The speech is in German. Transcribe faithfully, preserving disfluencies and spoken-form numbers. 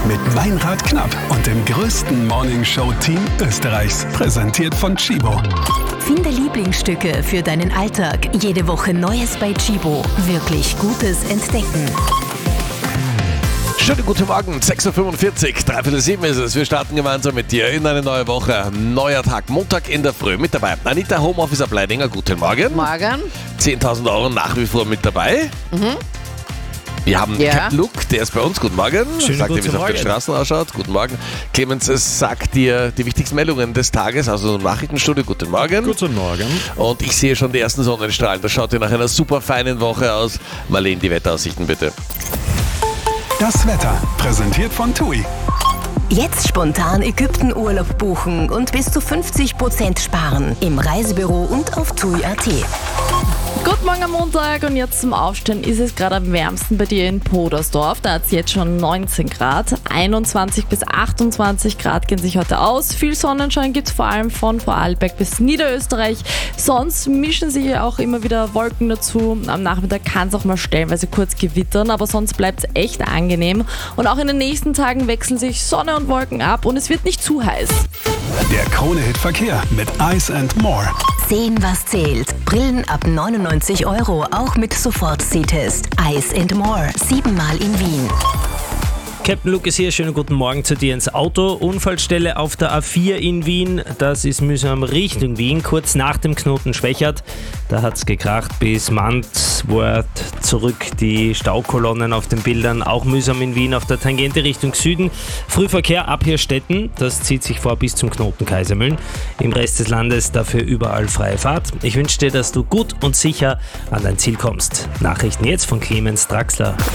mit Meinrad Knapp und dem größten Morningshow-Team Österreichs. Präsentiert von Chibo. Finde Lieblingsstücke für deinen Alltag. Jede Woche Neues bei Chibo. Wirklich Gutes entdecken. Schönen guten Morgen, sechs Uhr fünfundvierzig, dreiviertel sieben ist es. Wir starten gemeinsam mit dir in eine neue Woche. Neuer Tag, Montag in der Früh. Mit dabei Anita, Homeoffice Ableidinger, guten Morgen. Morgen. zehntausend Euro nach wie vor mit dabei. Mhm. Wir haben Ja. Captain Luke, der ist bei uns. Guten Morgen. Schönen Sagt dir, guten wie es auf den Morgen. Straßen ausschaut. Guten Morgen. Clemens es sagt dir die wichtigsten Meldungen des Tages aus unserem Nachrichtenstudio. Guten Morgen. Guten Morgen. Und ich sehe schon die ersten Sonnenstrahlen. Das schaut dir nach einer super feinen Woche aus. Marlene, die Wetteraussichten bitte. Das Wetter, präsentiert von TUI. Jetzt spontan Ägypten-Urlaub buchen und bis zu fünfzig Prozent sparen. Im Reisebüro und auf tui punkt at. Guten Morgen am Montag und jetzt zum Aufstehen ist es gerade am wärmsten bei dir in Podersdorf. Da hat es jetzt schon neunzehn Grad. einundzwanzig bis achtundzwanzig Grad gehen sich heute aus. Viel Sonnenschein gibt es vor allem von Vorarlberg bis Niederösterreich. Sonst mischen sich ja auch immer wieder Wolken dazu. Am Nachmittag kann es auch mal stellenweise kurz gewittern, aber sonst bleibt es echt angenehm. Und auch in den nächsten Tagen wechseln sich Sonne und Wolken ab und es wird nicht zu heiß. Der Krone-Hit Verkehr mit Ice and More. Sehen, was zählt. Brillen ab neunundneunzig Euro, auch mit Sofort-Sehtest. Ice and More, siebenmal in Wien. Captain Luke ist hier, schönen guten Morgen zu dir ins Auto. Unfallstelle auf der A vier in Wien, das ist mühsam Richtung Wien, kurz nach dem Knoten Schwächert. Da hat es gekracht bis Mannsworth zurück, die Staukolonnen auf den Bildern, auch mühsam in Wien auf der Tangente Richtung Süden. Frühverkehr ab Hirstetten, das zieht sich vor bis zum Knoten Kaisermühlen. Im Rest des Landes dafür überall freie Fahrt. Ich wünsche dir, dass du gut und sicher an dein Ziel kommst. Nachrichten jetzt von Clemens Draxler.